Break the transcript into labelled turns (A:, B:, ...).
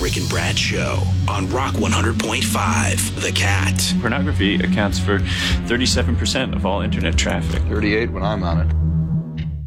A: Rick and Brad Show on Rock 100.5. The Cat.
B: Pornography accounts for 37% of all internet traffic.
C: 38 when I'm on it.